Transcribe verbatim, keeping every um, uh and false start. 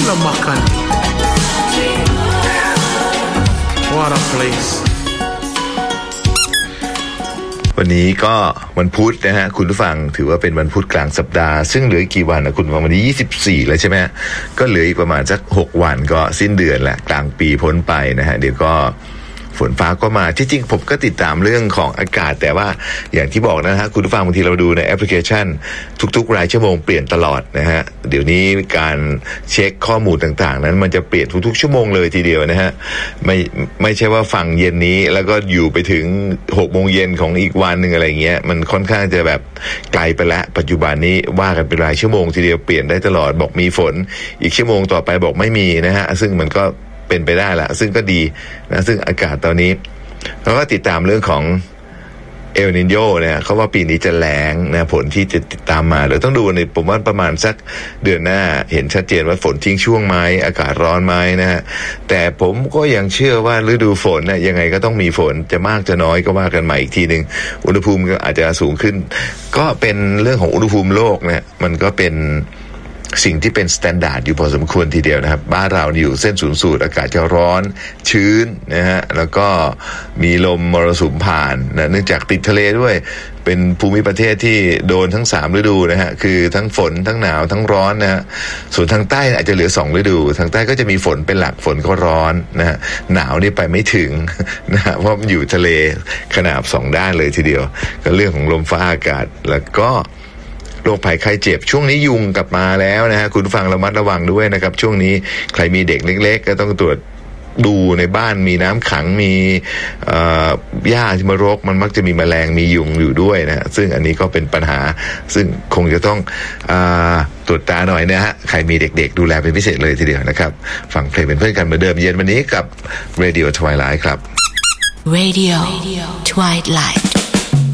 Inilah makan. What a place. วันนี้ก็วันพุธนะฮะคุณผู้ฟังถือว่าเป็นวันพุธกลางสัปดาห์ซึ่งเหลืออีกกี่วันนะคุณฟังวันนี้ยี่สิบสี่แล้วใช่ไหมก็เหลืออีกประมาณสักหกวันก็สิ้นเดือนแหละกลางปีพ้นไปนะฮะเดี๋ยวก็ฝนฟ้าก็มาที่จริงผมก็ติดตามเรื่องของอากาศแต่ว่าอย่างที่บอกนะฮะคุณผู้ฟังบางทีเราดูในแอปพลิเคชันทุกๆรายชั่วโมงเปลี่ยนตลอดนะฮะเดี๋ยวนี้การเช็คข้อมูลต่างๆนั้นมันจะเปลี่ยนทุกๆชั่วโมงเลยทีเดียวนะฮะไม่ไม่ใช่ว่าฟังเย็นนี้แล้วก็อยู่ไปถึงหกโมงเย็นของอีกวันนึงอะไรเงี้ยมันค่อนข้างจะแบบไกลไปแล้วปัจจุบันนี้ว่ากันเป็นรายชั่วโมงทีเดียวเปลี่ยนได้ตลอดบอกมีฝนอีกชั่วโมงต่อไปบอกไม่มีนะฮะซึ่งมันก็เป็นไปได้ละซึ่งก็ดีนะซึ่งอากาศตอนนี้เราก็ติดตามเรื่องของเอลนิโญเนี่ยเขาว่าปีนี้จะแล้งนะผลที่จะติดตามมาเดี๋ยวต้องดูในผมว่าประมาณสักเดือนหน้าเห็นชัดเจนว่าฝนทิ้งช่วงไหมอากาศร้อนไหมนะฮะแต่ผมก็ยังเชื่อว่าฤดูฝนเนี่ยยังไงก็ต้องมีฝนจะมากจะน้อยก็ว่ากันใหม่อีกทีนึงอุณหภูมิก็อาจจะสูงขึ้นก็เป็นเรื่องของอุณหภูมิโลกเนี่ยมันก็เป็นสิ่งที่เป็นสแตนดาร์ดอยู่พอสมควรทีเดียวนะครับบ้านเราอยู่เส้นศูนย์สูตรอากาศจะร้อนชื้นนะฮะแล้วก็มีลมมรสุมผ่านนะเนื่องจากติดทะเลด้วยเป็นภูมิประเทศที่โดนทั้งสามฤดูนะฮะคือทั้งฝนทั้งหนาวทั้งร้อนนะฮะส่วนทางใต้อาจจะเหลือสองฤดูทางใต้ก็จะมีฝนเป็นหลักฝนก็ร้อนนะฮะหนาวนี่ไปไม่ถึงนะฮะเพราะมันอยู่ทะเลขนาบสองด้านเลยทีเดียวก็เรื่องของลมฟ้าอากาศแล้วก็โรคภัยไข้เจ็บช่วงนี้ยุงกลับมาแล้วนะฮะคุณฟังระมัดระวังด้วยนะครับช่วงนี้ใครมีเด็กเล็กๆก็ต้องตรวจดูในบ้านมีน้ำขังมีหญ้าที่มารกมันมักจะมีแมลงมียุงอยู่ด้วยนะซึ่งอันนี้ก็เป็นปัญหาซึ่งคงจะต้องตรวจตาหน่อยนะฮะใครมีเด็กๆดูแลเป็นพิเศษเลยทีเดียวนะครับฟังเพลงเป็นเพื่อนกันเหมือนเดิมเย็นวันนี้กับ Radio Twilight ครับ Radio Twilight